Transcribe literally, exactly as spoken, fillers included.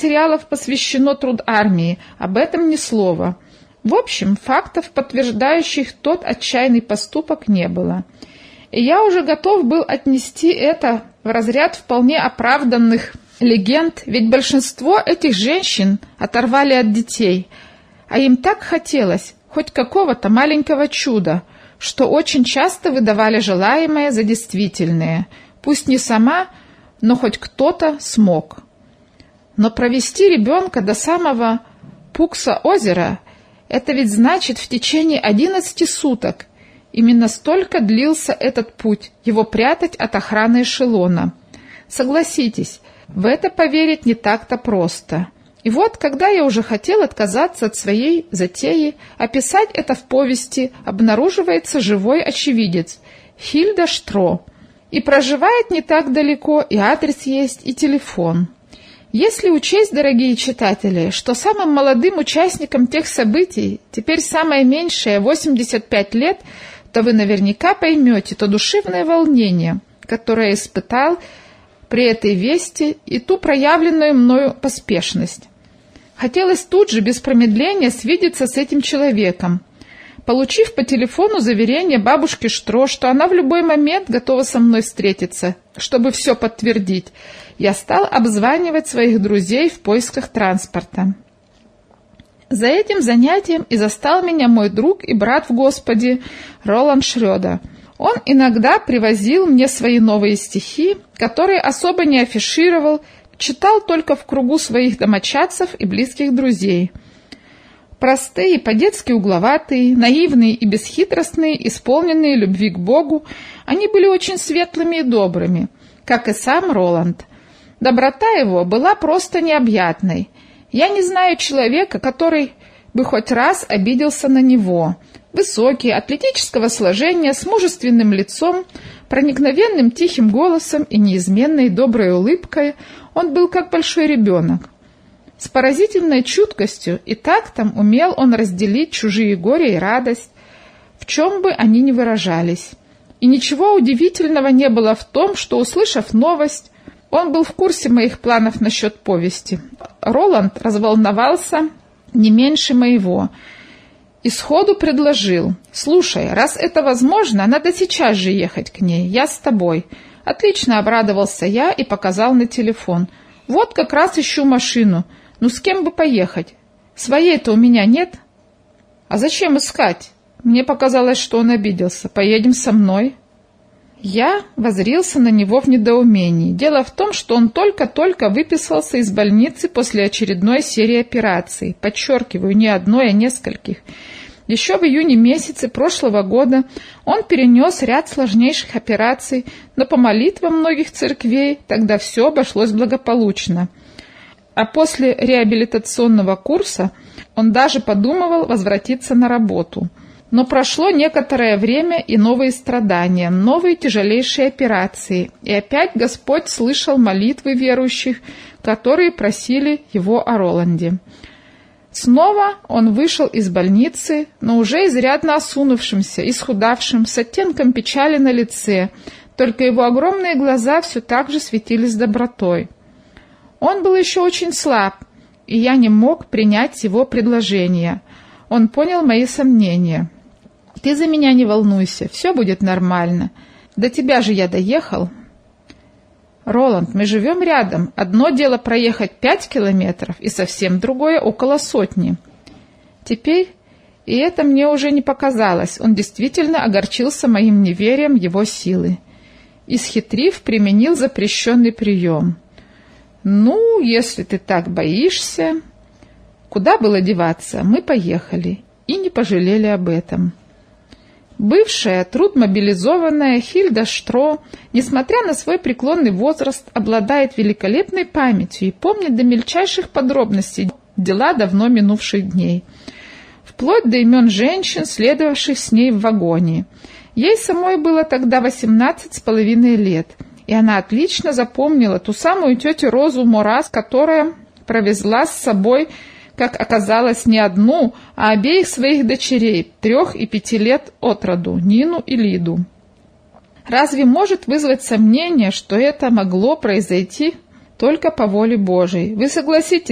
материалов посвящено труд армии, об этом ни слова. В общем, фактов, подтверждающих тот отчаянный поступок, не было. И я уже готов был отнести это в разряд вполне оправданных легенд, ведь большинство этих женщин оторвали от детей, а им так хотелось хоть какого-то маленького чуда, что очень часто выдавали желаемое за действительное. Пусть не сама, но хоть кто-то смог. Но провести ребенка до самого Пукса озера – это ведь значит в течение одиннадцати суток. Именно столько длился этот путь, его прятать от охраны эшелона. Согласитесь, в это поверить не так-то просто. И вот, когда я уже хотел отказаться от своей затеи, описать это в повести, обнаруживается живой очевидец – Хильда Штро. И проживает не так далеко, и адрес есть, и телефон. Если учесть, дорогие читатели, что самым молодым участникам тех событий теперь самое меньшее восемьдесят пять лет, то вы наверняка поймете то душевное волнение, которое испытал при этой вести, и ту проявленную мною поспешность. Хотелось тут же, без промедления, свидеться с этим человеком. Получив по телефону заверение бабушки Штро, что она в любой момент готова со мной встретиться, чтобы все подтвердить, я стал обзванивать своих друзей в поисках транспорта. За этим занятием и застал меня мой друг и брат в Господе Роланд Шрёдер. Он иногда привозил мне свои новые стихи, которые особо не афишировал, читал только в кругу своих домочадцев и близких друзей. Простые, по-детски угловатые, наивные и бесхитростные, исполненные любви к Богу, они были очень светлыми и добрыми, как и сам Роланд. Доброта его была просто необъятной. Я не знаю человека, который бы хоть раз обиделся на него. Высокий, атлетического сложения, с мужественным лицом, проникновенным тихим голосом и неизменной доброй улыбкой, он был как большой ребенок. С поразительной чуткостью и тактом умел он разделить чужие горе и радость, в чем бы они ни выражались. И ничего удивительного не было в том, что, услышав новость, он был в курсе моих планов насчет повести. Роланд разволновался не меньше моего и сходу предложил: «Слушай, раз это возможно, надо сейчас же ехать к ней, я с тобой». Отлично обрадовался я и показал на телефон. «Вот как раз ищу машину. Ну, с кем бы поехать? Своей-то у меня нет». «А зачем искать?» Мне показалось, что он обиделся. «Поедем со мной». Я воззрился на него в недоумении. Дело в том, что он только-только выписался из больницы после очередной серии операций. Подчеркиваю, не одной, а нескольких. Еще в июне месяце прошлого года он перенес ряд сложнейших операций, но по молитвам многих церквей тогда все обошлось благополучно. А после реабилитационного курса он даже подумывал возвратиться на работу. Но прошло некоторое время и новые страдания, новые тяжелейшие операции, и опять Господь слышал молитвы верующих, которые просили его о Роланде. Снова он вышел из больницы, но уже изрядно осунувшимся, исхудавшим, с оттенком печали на лице, только его огромные глаза все так же светились добротой. Он был еще очень слаб, и я не мог принять его предложение. Он понял мои сомнения. «Ты за меня не волнуйся, все будет нормально. До тебя же я доехал». «Роланд, мы живем рядом. Одно дело проехать пять километров, и совсем другое около сотни». Теперь и это мне уже не показалось. Он действительно огорчился моим неверием в его силы. Исхитрив, применил запрещенный прием. «Ну, если ты так боишься...» Куда было деваться? Мы поехали и не пожалели об этом. Бывшая трудмобилизованная Хильда Штро, несмотря на свой преклонный возраст, обладает великолепной памятью и помнит до мельчайших подробностей дела давно минувших дней, вплоть до имен женщин, следовавших с ней в вагоне. Ей самой было тогда восемнадцать с половиной лет, и она отлично запомнила ту самую тетю Розу Морас, которая провезла с собой, как оказалось, не одну, а обеих своих дочерей, трех и пяти лет от роду, Нину и Лиду. Разве может вызвать сомнение, что это могло произойти только по воле Божией? Вы согласитесь,